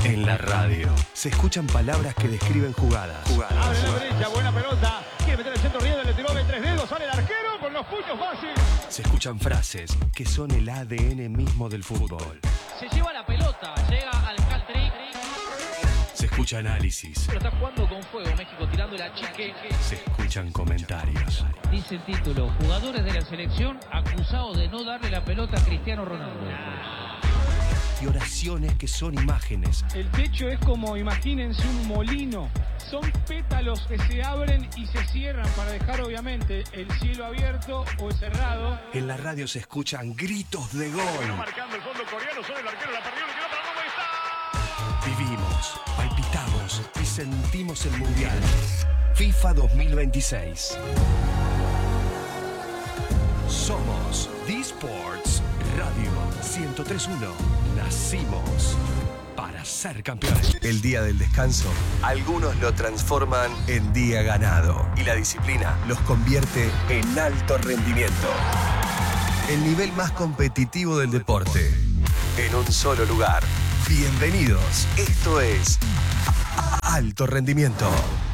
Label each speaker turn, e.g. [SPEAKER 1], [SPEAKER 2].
[SPEAKER 1] En la radio se escuchan palabras que describen jugadas.
[SPEAKER 2] Abre la derecha, buena pelota. Quiere meter el centro riendo, le tiró de 3 dedos, sale el arquero con los puños fácil.
[SPEAKER 1] Se escuchan frases que son el ADN mismo del fútbol.
[SPEAKER 3] Se lleva la pelota, llega al hat-trick.
[SPEAKER 1] Se escucha análisis.
[SPEAKER 3] Pero está jugando con fuego México, tirando la chique.
[SPEAKER 1] Se escuchan comentarios.
[SPEAKER 3] Dice el título, jugadores de la selección acusados de no darle la pelota a Cristiano Ronaldo.
[SPEAKER 1] Y oraciones que son imágenes.
[SPEAKER 2] El techo es como, imagínense, un molino. Son pétalos que se abren y se cierran para dejar, obviamente, el cielo abierto o cerrado.
[SPEAKER 1] En la radio se escuchan gritos de gol.
[SPEAKER 2] Marcando el fondo coreano, solo el arquero la perdió, le quedó para cómo está.
[SPEAKER 1] Vivimos, palpitamos y sentimos el Mundial. FIFA 2026. Somos D-Sports Radio 103.1. Nacimos para ser campeones. El día del descanso, algunos lo transforman en día ganado y la disciplina los convierte en alto rendimiento. El nivel más competitivo del deporte, en un solo lugar. Bienvenidos, esto es Alto Rendimiento.